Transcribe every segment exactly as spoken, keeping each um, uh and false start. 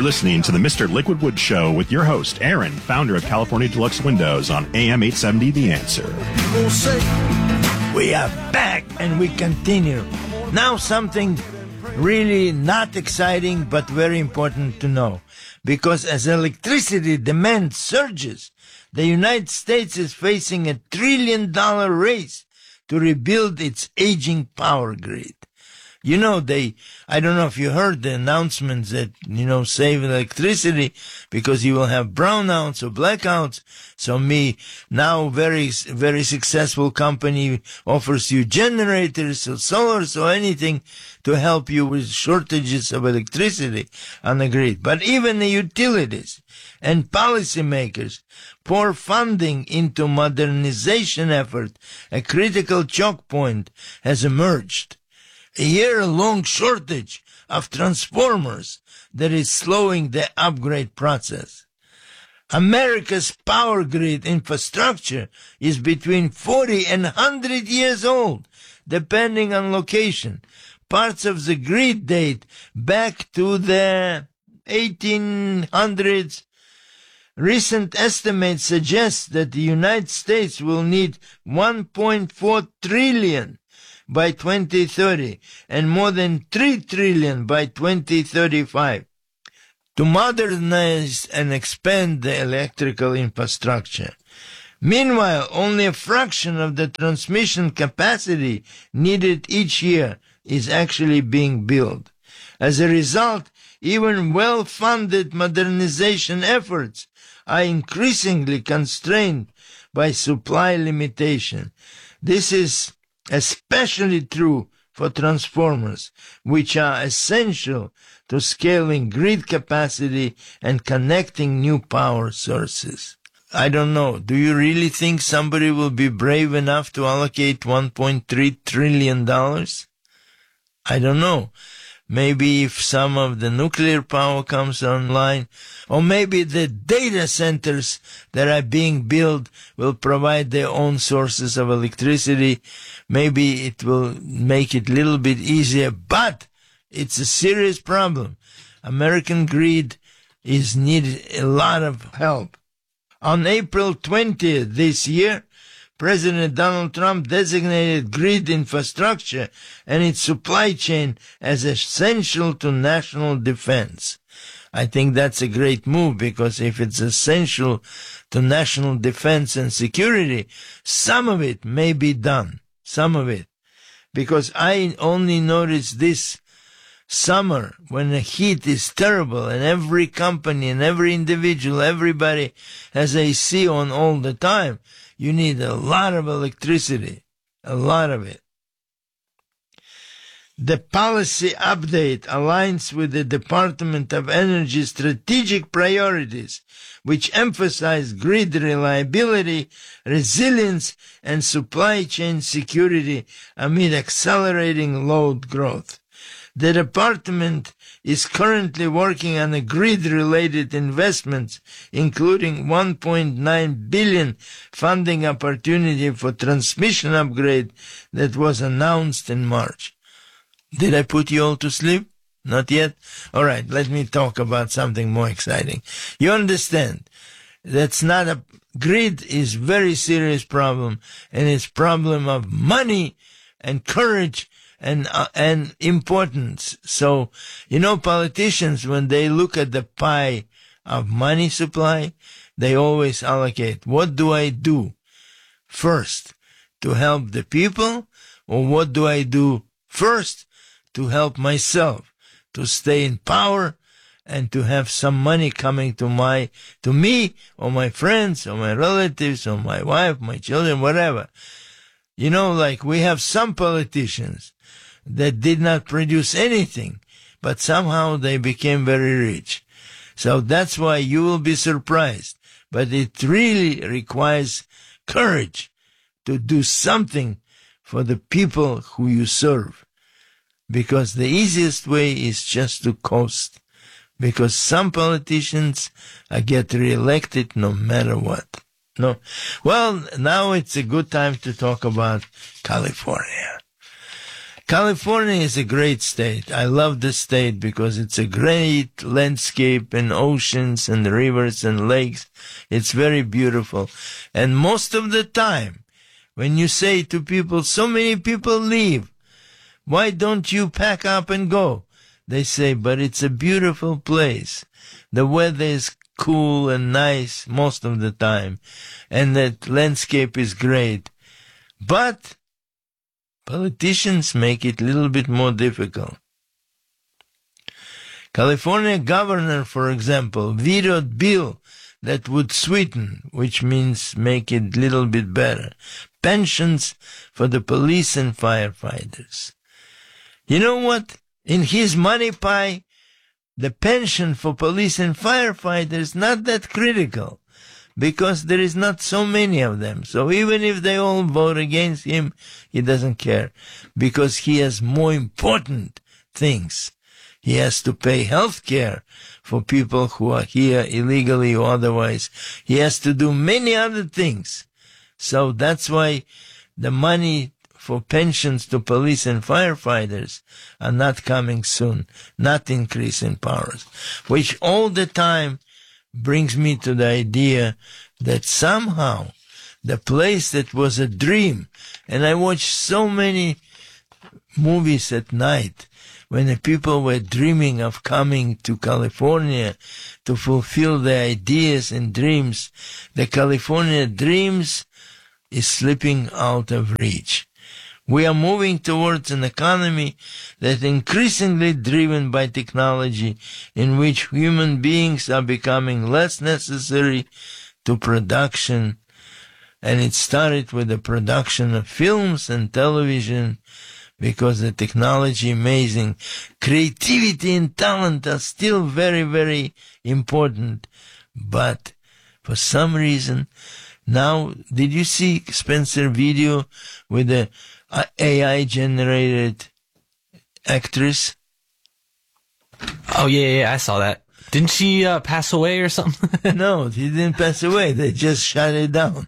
You're listening to the Mister Liquidwood Show with your host, Aaron, founder of California Deluxe Windows on A M eight seventy The Answer. We are back and we continue. Now something really not exciting but very important to know. Because as electricity demand surges, the United States is facing a trillion dollar race to rebuild its aging power grid. You know, they, I don't know if you heard the announcements that, you know, save electricity because you will have brownouts or blackouts. So me, now very, very successful company offers you generators or solars or anything to help you with shortages of electricity on the grid. But even the utilities and policymakers pour funding into modernization effort. A critical choke point has emerged. A year-long shortage of transformers that is slowing the upgrade process. America's power grid infrastructure is between forty and one hundred years old, depending on location. Parts of the grid date back to the eighteen hundreds. Recent estimates suggest that the United States will need one point four trillion by twenty thirty and more than three trillion by twenty thirty-five to modernize and expand the electrical infrastructure. Meanwhile, only a fraction of the transmission capacity needed each year is actually being built. As a result, even well-funded modernization efforts are increasingly constrained by supply limitation. This is especially true for transformers, which are essential to scaling grid capacity and connecting new power sources. I don't know. Do you really think somebody will be brave enough to allocate one point three trillion dollars? I don't know. Maybe if some of the nuclear power comes online, or maybe the data centers that are being built will provide their own sources of electricity. Maybe it will make it a little bit easier, but it's a serious problem. American grid is needed a lot of help. On April twentieth this year, President Donald Trump designated grid infrastructure and its supply chain as essential to national defense. I think that's a great move because if it's essential to national defense and security, some of it may be done. Some of it. Because I only noticed this summer when the heat is terrible and every company and every individual, everybody has A C on all the time. You need a lot of electricity, a lot of it. The policy update aligns with the Department of Energy's strategic priorities, which emphasize grid reliability, resilience, and supply chain security amid accelerating load growth. The department is currently working on a grid-related investments, including one point nine billion dollars funding opportunity for transmission upgrade that was announced in March. Did I put you all to sleep? Not yet? All right, let me talk about something more exciting. You understand, that's not a grid is very serious problem, and it's problem of money and courage and uh, and importance. So, you know, politicians, when they look at the pie of money supply, they always allocate, what do I do first to help the people, or what do I do first to help myself, to stay in power and to have some money coming to my, to me or my friends or my relatives or my wife, my children, whatever. You know, like we have some politicians that did not produce anything, but somehow they became very rich. So that's why you will be surprised. But it really requires courage to do something for the people who you serve. Because the easiest way is just to coast. Because some politicians uh, get reelected no matter what. No. Well, now it's a good time to talk about California. California is a great state. I love the state because it's a great landscape and oceans and rivers and lakes. It's very beautiful. And most of the time, when you say to people, so many people leave, why don't you pack up and go? They say, but it's a beautiful place. The weather is cool and nice most of the time, and the landscape is great. But politicians make it a little bit more difficult. California governor, for example, vetoed bill that would sweeten, which means make it a little bit better, pensions for the police and firefighters. You know what? In his money pie, the pension for police and firefighters not that critical, because there is not so many of them. So even if they all vote against him, he doesn't care, because he has more important things. He has to pay health care for people who are here illegally or otherwise. He has to do many other things. So that's why the money for pensions to police and firefighters are not coming soon, not increasing powers, which all the time brings me to the idea that somehow the place that was a dream, and I watched so many movies at night when the people were dreaming of coming to California to fulfill their ideas and dreams, the California dreams is slipping out of reach. We are moving towards an economy that is increasingly driven by technology, in which human beings are becoming less necessary to production. And it started with the production of films and television, because the technology amazing. Creativity and talent are still very, very important. But for some reason, now, did you see Spencer video with the A I-generated actress? Oh, yeah, yeah, I saw that. Didn't she uh, pass away or something? No, she didn't pass away. They just shut it down.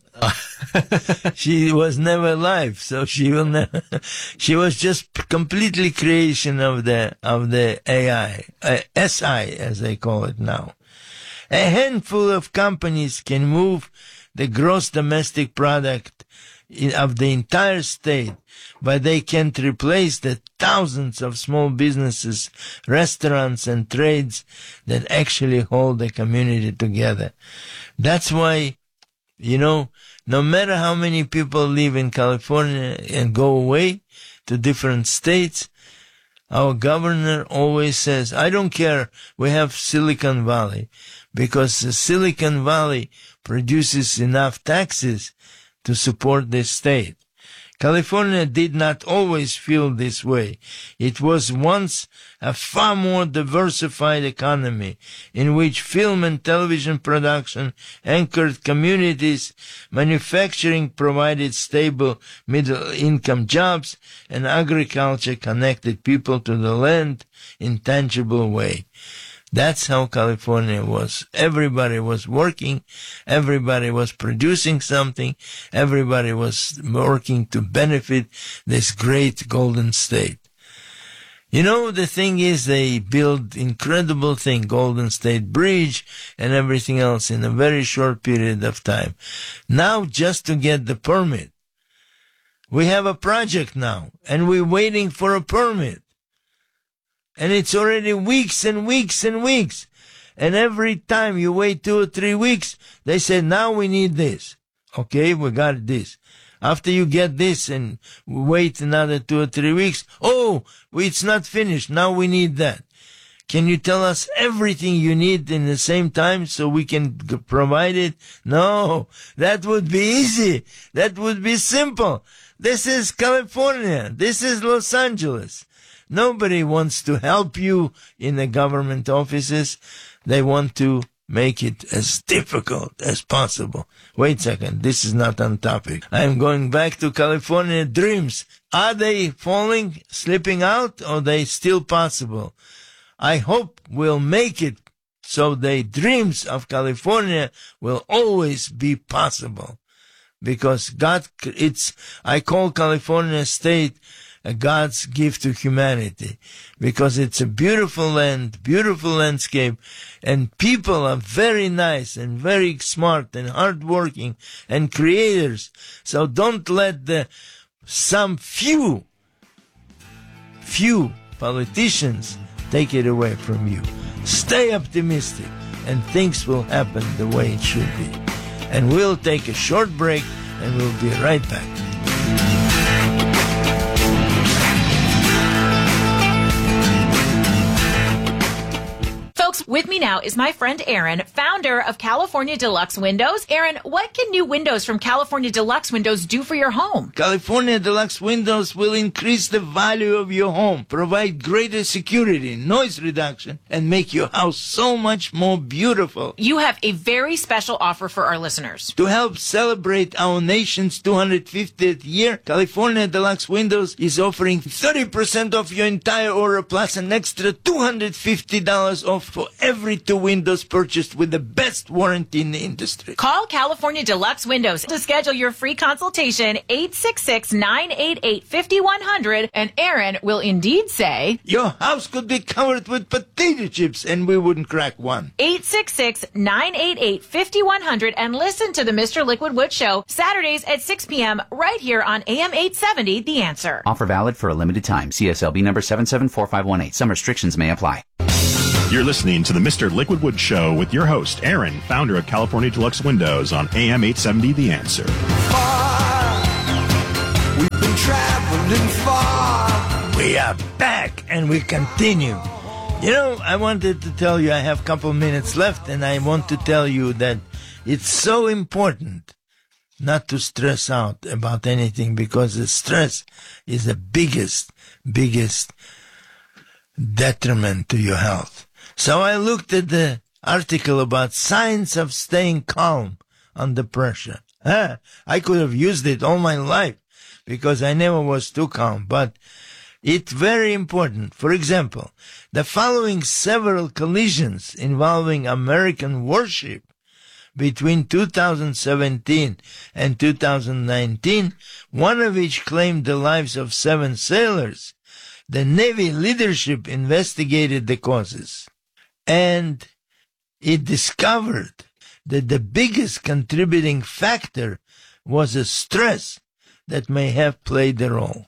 She was never alive, so she will never. She was just completely creation of the of the A I, uh, S I as they call it now. A handful of companies can move the gross domestic product of the entire state, but they can't replace the thousands of small businesses, restaurants, and trades that actually hold the community together. That's why, you know, no matter how many people live in California and go away to different states, our governor always says, I don't care, we have Silicon Valley, because the Silicon Valley produces enough taxes to support this state. California did not always feel this way. It was once a far more diversified economy in which film and television production anchored communities, manufacturing provided stable middle-income jobs, and agriculture connected people to the land in tangible way. That's how California was. Everybody was working. Everybody was producing something. Everybody was working to benefit this great golden state. You know, the thing is, they build incredible thing, Golden State Bridge and everything else in a very short period of time. Now, just to get the permit, we have a project now, and we're waiting for a permit. And it's already weeks and weeks and weeks. And every time you wait two or three weeks, they say, now we need this. Okay, we got this. After you get this and wait another two or three weeks, oh, it's not finished. Now we need that. Can you tell us everything you need in the same time so we can provide it? No, that would be easy. That would be simple. This is California. This is Los Angeles. Nobody wants to help you in the government offices. They want to make it as difficult as possible. Wait a second. This is not on topic. I'm going back to California dreams. Are they falling, slipping out, or are they still possible? I hope we'll make it so the dreams of California will always be possible. Because God, it's, I call California state a God's gift to humanity, because it's a beautiful land, beautiful landscape, and people are very nice and very smart and hardworking and creators. So don't let the some few, few politicians take it away from you. Stay optimistic, and things will happen the way it should be. And we'll take a short break, and we'll be right back. With me now is my friend Aaron, founder of California Deluxe Windows. Aaron, what can new windows from California Deluxe Windows do for your home? California Deluxe Windows will increase the value of your home, provide greater security, noise reduction, and make your house so much more beautiful. You have a very special offer for our listeners. To help celebrate our nation's two hundred fiftieth year, California Deluxe Windows is offering thirty percent off your entire order, plus an extra two hundred fifty dollars off for every two windows purchased with the best warranty in the industry. Call California Deluxe Windows to schedule your free consultation, eight six six, nine eight eight, five one zero zero, and Aaron will indeed say, your house could be covered with potato chips and we wouldn't crack one. eight six six, nine eight eight, five one zero zero, and listen to the Mister Liquid Wood Show Saturdays at six p.m. right here on A M eight seventy, The Answer. Offer valid for a limited time. C S L B number seven seven four five one eight. Some restrictions may apply. You're listening to the Mister Liquid Wood Show with your host, Aaron, founder of California Deluxe Windows on A M eight seventy The Answer. Far, we've been traveling far. We are back and we continue. You know, I wanted to tell you, I have a couple minutes left, and I want to tell you that it's so important not to stress out about anything, because the stress is the biggest, biggest detriment to your health. So I looked at the article about signs of staying calm under pressure. Huh? I could have used it all my life because I never was too calm, but it's very important. For example, the following several collisions involving American warship between two thousand seventeen and two thousand nineteen, one of which claimed the lives of seven sailors. The Navy leadership investigated the causes, and it discovered that the biggest contributing factor was a stress that may have played a role.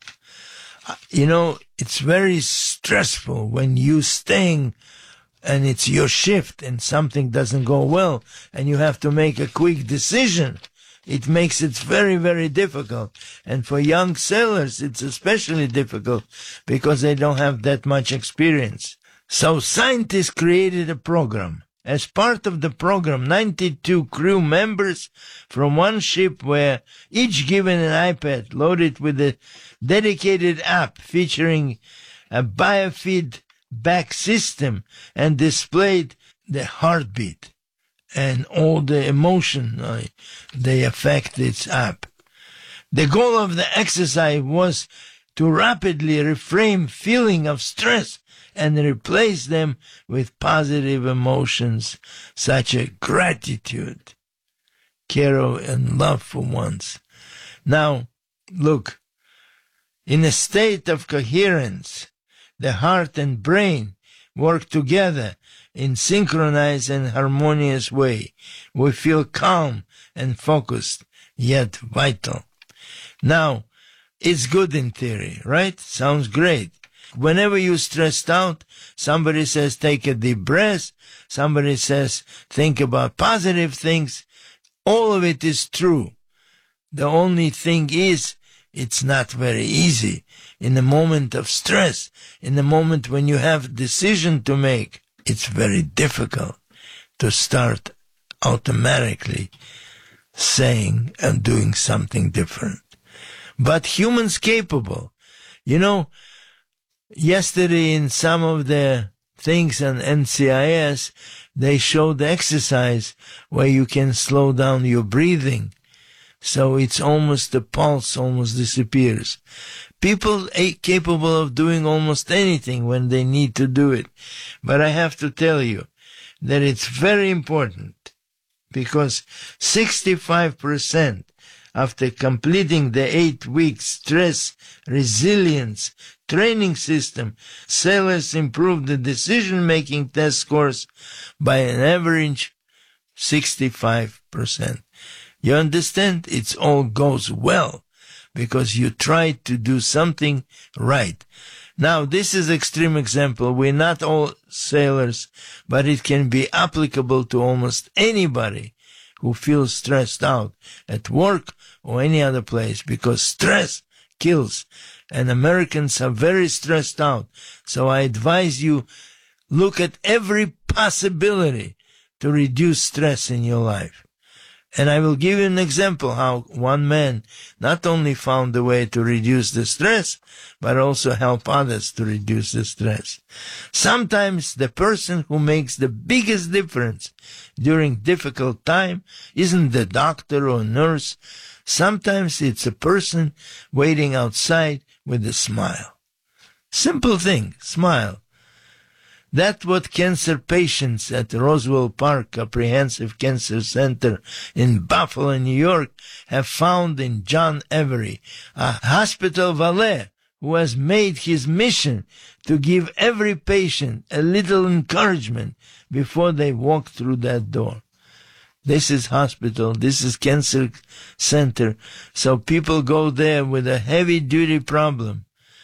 You know, it's very stressful when you staying and it's your shift and something doesn't go well and you have to make a quick decision. It makes it very, very difficult. And for young sailors, it's especially difficult because they don't have that much experience. So scientists created a program. As part of the program, ninety-two crew members from one ship were each given an iPad loaded with a dedicated app featuring a biofeedback system and displayed the heartbeat and all the emotion uh, they affect its app. The goal of the exercise was to rapidly reframe feeling of stress and replace them with positive emotions such as gratitude, care, and love for ones. Now, look, in a state of coherence, the heart and brain work together in synchronized and harmonious way. We feel calm and focused, yet vital. Now, it's good in theory, right? Sounds great. Whenever you're stressed out, somebody says take a deep breath. Somebody says think about positive things. All of it is true. The only thing is it's not very easy. In the moment of stress, in the moment when you have a decision to make, it's very difficult to start automatically saying and doing something different. But humans capable. You know, yesterday in some of the things on N C I S, they showed the exercise where you can slow down your breathing. So it's almost, the pulse almost disappears. People are capable of doing almost anything when they need to do it. But I have to tell you that it's very important because sixty-five percent after completing the eight-week stress resilience training system, sailors improved the decision-making test scores by an average sixty-five percent. You understand? It all goes well because you try to do something right. Now, this is extreme example. We're not all sailors, but it can be applicable to almost anybody who feels stressed out at work or any other place, because stress kills, and Americans are very stressed out. So I advise you, look at every possibility to reduce stress in your life. And I will give you an example how one man not only found a way to reduce the stress, but also help others to reduce the stress. Sometimes the person who makes the biggest difference during difficult time isn't the doctor or nurse. Sometimes it's a person waiting outside with a smile. Simple thing, smile. That's what cancer patients at Roswell Park Comprehensive Cancer Center in Buffalo, New York, have found in John Avery, a hospital valet who has made his mission to give every patient a little encouragement before they walk through that door. This is hospital, this is cancer center, so people go there with a heavy-duty problem.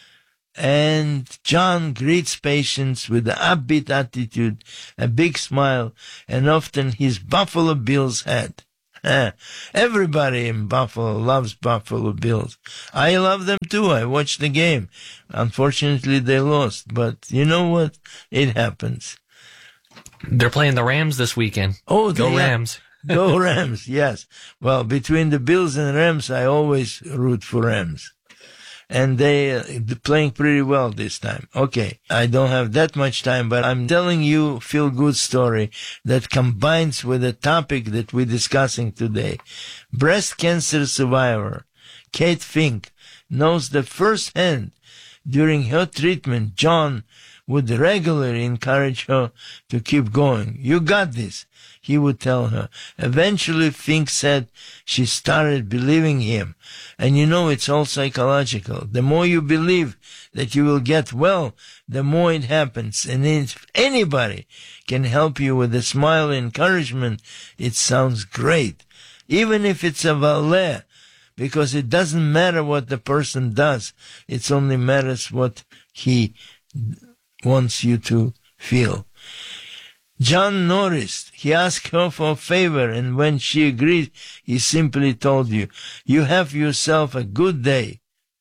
And John greets patients with an upbeat attitude, a big smile, and often his Buffalo Bills hat. Everybody in Buffalo loves Buffalo Bills. I love them too. I watched the game. Unfortunately, they lost, but you know what? It happens. They're playing the Rams this weekend. Oh, go they, Rams. Go Rams, yes. Well, between the Bills and Rams, I always root for Rams. And they uh, playing pretty well this time. Okay, I don't have that much time, but I'm telling you a feel-good story that combines with the topic that we're discussing today. Breast cancer survivor Kate Fink knows that firsthand during her treatment, John would regularly encourage her to keep going. You got this, he would tell her. Eventually, Fink said she started believing him. And you know, it's all psychological. The more you believe that you will get well, the more it happens. And if anybody can help you with a smile and encouragement, it sounds great. Even if it's a valet, because it doesn't matter what the person does. It only matters what he wants you to feel. John noticed. He asked her for a favor, and when she agreed, he simply told you, you have yourself a good day.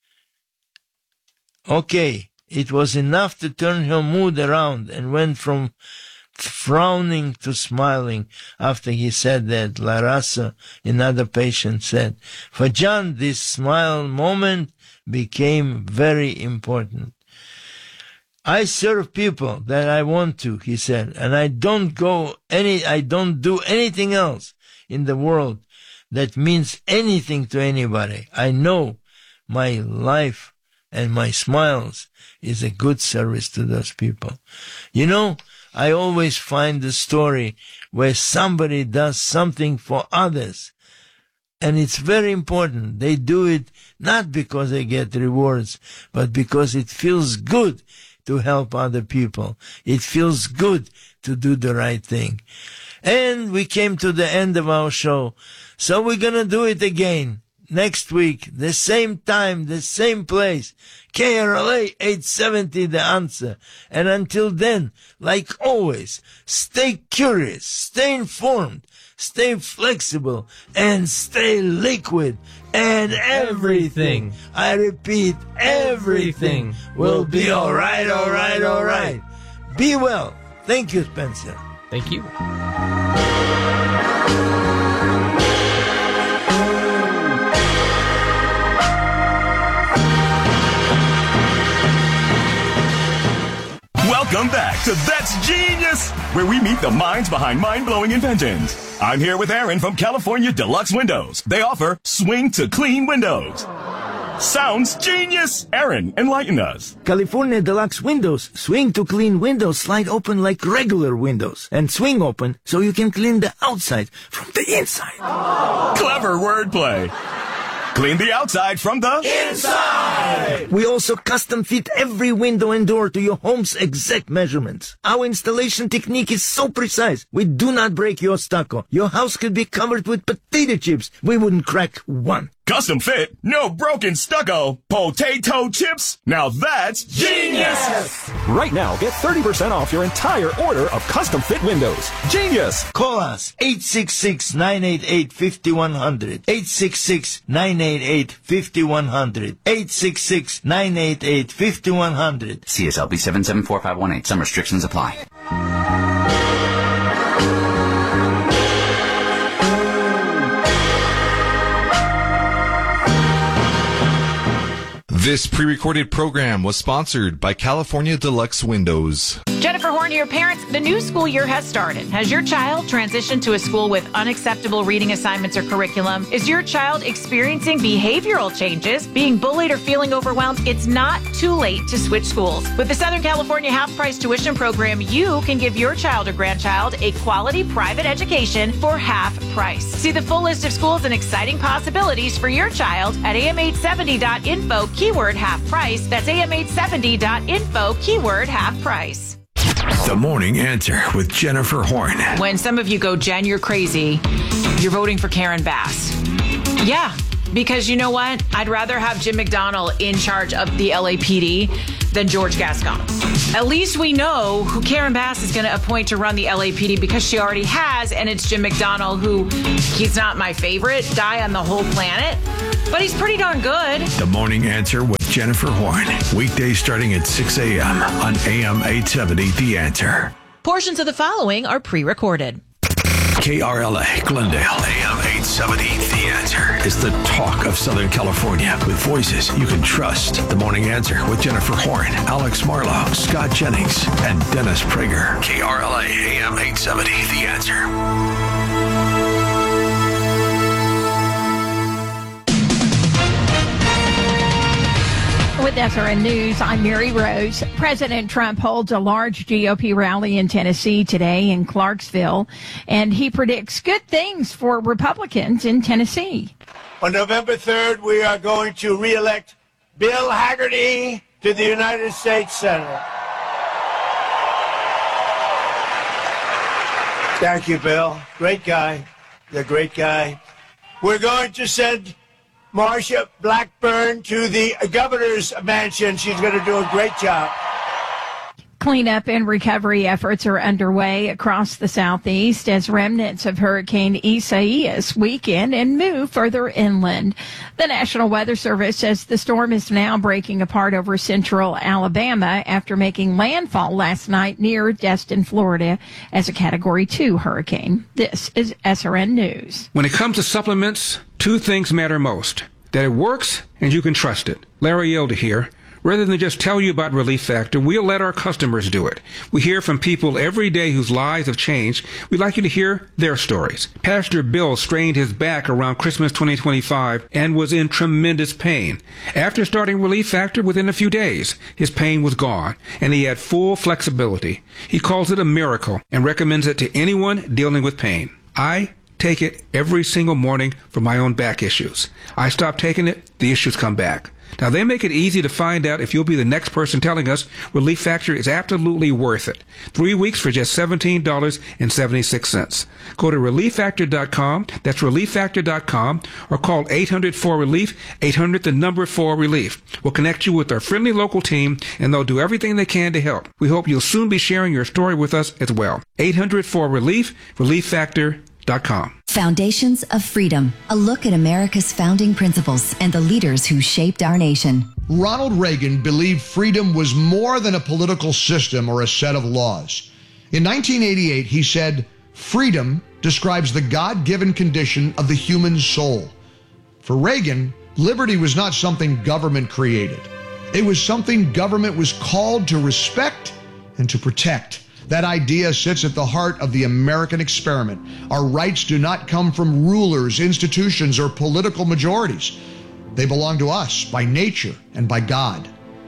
Okay, it was enough to turn her mood around and went from frowning to smiling. After he said that, Larissa, another patient, said, for John, this smile moment became very important. I serve people that I want to, he said, and I don't go any, I don't do anything else in the world that means anything to anybody. I know my life and my smiles is a good service to those people. You know, I always find the story where somebody does something for others. And it's very important. They do it not because they get rewards, but because it feels good to help other people. It feels good to do the right thing. And we came to the end of our show. So we're going to do it again next week, the same time, the same place. K R L A eight seventy, The Answer. And until then, like always, stay curious, stay informed, stay flexible, and stay liquid. And everything, I repeat, everything will be all right, all right, all right. Be well. Thank you, Spencer. Thank you. Welcome back to That's Genius, where we meet the minds behind mind-blowing inventions. I'm here with Aaron from California Deluxe Windows. They offer swing to clean windows. Sounds genius! Aaron, enlighten us. California Deluxe Windows. Swing to clean windows slide open like regular windows. And swing open so you can clean the outside from the inside. Clever wordplay. Clean the outside from the inside. We also custom fit every window and door to your home's exact measurements. Our installation technique is so precise. We do not break your stucco. Your house could be covered with potato chips. We wouldn't crack one. Custom fit, no broken stucco, potato chips. Now that's genius! Right now, get thirty percent off your entire order of custom fit windows. Genius! Call us eight six six, nine eight eight, five one zero zero. eight six six, nine eight eight, five one zero zero. eight six six, nine eight eight, five one zero zero. C S L B seven seven four five one eight. Some restrictions apply. This pre-recorded program was sponsored by California Deluxe Windows. Jennifer Horn here. Parents, the new school year has started. Has your child transitioned to a school with unacceptable reading assignments or curriculum? Is your child experiencing behavioral changes, being bullied or feeling overwhelmed? It's not too late to switch schools. With the Southern California half-price tuition program, you can give your child or grandchild a quality private education for half price. See the full list of schools and exciting possibilities for your child at A M eight seventy dot info, keyword half price. That's A M eight seventy dot info, keyword half price. The Morning Answer with Jennifer Horn. When some of you go, Jen, you're crazy, you're voting for Karen Bass. Yeah, because you know what? I'd rather have Jim McDonnell in charge of the L A P D than George Gascon. At least we know who Karen Bass is going to appoint to run the L A P D because she already has, and it's Jim McDonnell, who he's not my favorite guy on the whole planet, but he's pretty darn good. The Morning Answer with Jennifer Horn. Weekdays starting at six a.m. on A M eight seventy, The Answer. Portions of the following are pre-recorded. K R L A, Glendale, A M eight seventy, The Answer is the talk of Southern California with voices you can trust. The Morning Answer with Jennifer Horn, Alex Marlowe, Scott Jennings, and Dennis Prager. K R L A, A M eight seventy, The Answer. With S R N News, I'm Mary Rose. President Trump holds a large G O P rally in Tennessee today in Clarksville, and he predicts good things for Republicans in Tennessee. On November third, we are going to re-elect Bill Hagerty to the United States Senate. Thank you, Bill. Great guy. You're a great guy. We're going to send Marsha Blackburn to the governor's mansion. She's going to do a great job. Cleanup and recovery efforts are underway across the southeast as remnants of Hurricane Isaias weaken and move further inland. The National Weather Service says the storm is now breaking apart over central Alabama after making landfall last night near Destin, Florida, as a Category two hurricane. This is S R N News. When it comes to supplements, two things matter most: that it works and you can trust it. Larry Yelda here. Rather than just tell you about Relief Factor, we'll let our customers do it. We hear from people every day whose lives have changed. We'd like you to hear their stories. Pastor Bill strained his back around Christmas twenty twenty-five and was in tremendous pain. After starting Relief Factor, within a few days, his pain was gone, and he had full flexibility. He calls it a miracle and recommends it to anyone dealing with pain. I take it every single morning for my own back issues. I stop taking it, the issues come back. Now, they make it easy to find out if you'll be the next person telling us Relief Factor is absolutely worth it. Three weeks for just seventeen dollars and seventy-six cents. Go to relief factor dot com, that's relief factor dot com, or call eight hundred four relief, eight hundred the number four relief. We'll connect you with our friendly local team, and they'll do everything they can to help. We hope you'll soon be sharing your story with us as well. eight hundred four relief, relief factor dot com. Foundations of Freedom, a look at America's founding principles and the leaders who shaped our nation. Ronald Reagan believed freedom was more than a political system or a set of laws. In nineteen eighty-eight, he said, "Freedom describes the God-given condition of the human soul." For Reagan, liberty was not something government created. It was something government was called to respect and to protect. That idea sits at the heart of the American experiment. Our rights do not come from rulers, institutions, or political majorities. They belong to us by nature and by God.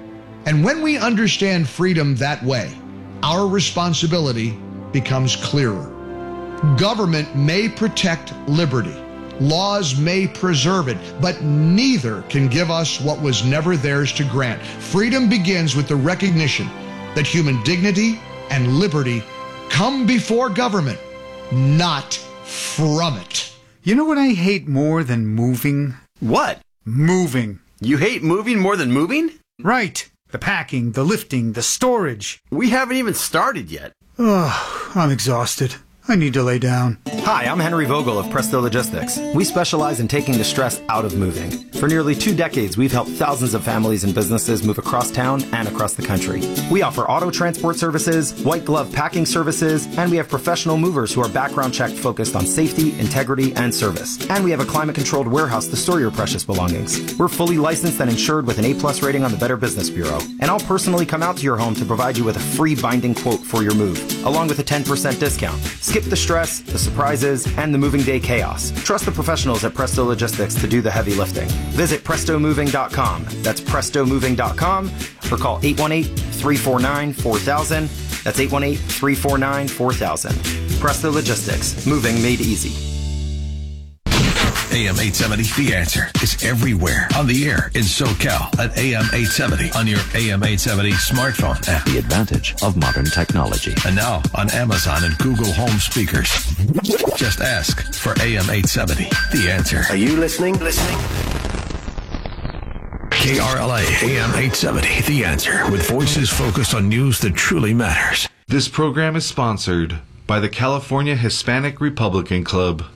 And when we understand freedom that way, our responsibility becomes clearer. Government may protect liberty, Laws may preserve it, but neither can give us what was never theirs to grant. Freedom begins with the recognition that human dignity and liberty come before government, not from it. You know what I hate more than moving? What? Moving. You hate moving more than moving? Right. The packing, the lifting, the storage. We haven't even started yet. Oh, I'm exhausted. I need to lay down. Hi, I'm Henry Vogel of Presto Logistics. We specialize in taking the stress out of moving. For nearly two decades, we've helped thousands of families and businesses move across town and across the country. We offer auto transport services, white glove packing services, and we have professional movers who are background checked focused on safety, integrity, and service. And we have a climate-controlled warehouse to store your precious belongings. We're fully licensed and insured with an A-plus rating on the Better Business Bureau. And I'll personally come out to your home to provide you with a free binding quote for your move, along with a ten percent discount. Skip the stress, the surprises, and the moving day chaos. Trust the professionals at Presto Logistics to do the heavy lifting. Visit presto moving dot com. That's presto moving dot com or call eight one eight, three four nine, four thousand. That's eight one eight, three four nine, four thousand. Presto Logistics. Moving made easy. A M eight seventy, The Answer is everywhere on the air in SoCal at A M eight seventy on your A M eight seventy smartphone app. The advantage of modern technology. And now on Amazon and Google Home speakers. Just ask for A M eight seventy, The Answer. Are you listening? Listening? K R L A A M eight seventy, The Answer, with voices focused on news that truly matters. This program is sponsored by the California Hispanic Republican Club.